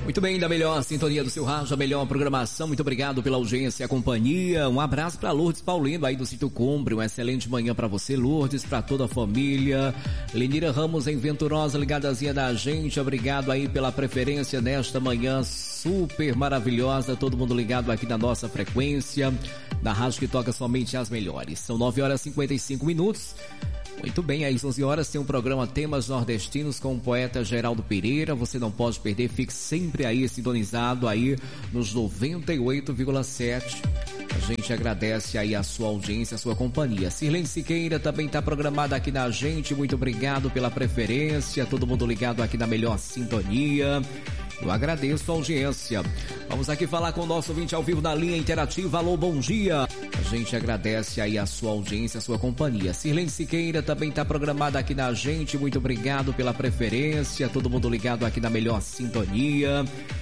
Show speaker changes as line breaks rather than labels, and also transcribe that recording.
Muito bem, da melhor sintonia do seu rádio, a melhor programação. Muito obrigado pela audiência e a companhia. Um abraço para Lourdes Paulino, aí do Sítio Cumbre. Uma excelente manhã para você, Lourdes, para toda a família. Lenira Ramos em Venturosa, ligadazinha da gente. Obrigado aí pela preferência nesta manhã super maravilhosa. Todo mundo ligado aqui na nossa frequência, da rádio que toca somente as melhores. São 9h55. Muito bem, às 11 horas tem um programa Temas Nordestinos com o poeta Geraldo Pereira. Você não pode perder, fique sempre aí sintonizado aí nos 98,7. A gente agradece aí a sua audiência, a sua companhia. Sirlene Siqueira também está programada aqui na gente. Muito obrigado pela preferência. Todo mundo ligado aqui na melhor sintonia. Eu agradeço a audiência. Vamos aqui falar com o nosso ouvinte ao vivo na linha interativa. Alô, bom dia. A gente agradece aí a sua audiência, a sua companhia. Sirlene Siqueira também está programada aqui na gente. Muito obrigado pela preferência. Todo mundo ligado aqui na melhor sintonia.